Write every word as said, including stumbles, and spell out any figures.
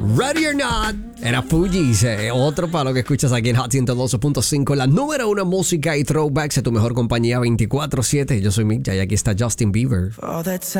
Ready or Not. Era Fugees, eh, otro palo que escuchas aquí en Hot ciento doce punto cinco. La número uno música y throwbacks de tu mejor compañía veinticuatro siete. Yo soy Mick y aquí está Justin Bieber.